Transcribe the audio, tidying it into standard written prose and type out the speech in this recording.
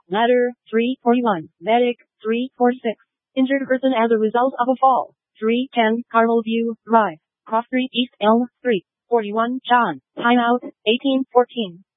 Ladder, 341. Medic, 346. Injured person as a result of a fall. 310 Carmel View Drive, Cross Street East Elm Street. 41 John. Timeout, 1814.